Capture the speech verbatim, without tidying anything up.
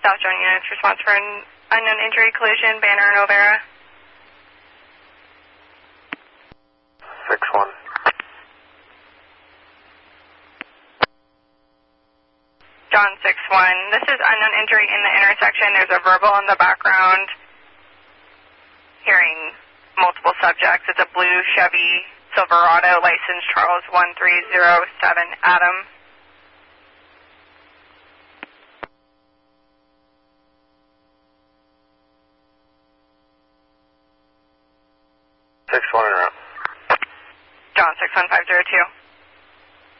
South Joan units, response for an unknown injury collision, Banner and O'Vera. six one. John six one. This is unknown injury in the intersection. There's a verbal in the background. Hearing multiple subjects. It's a blue Chevy Silverado, license Charles one three zero seven Adam. six one en route. John six one five zero two.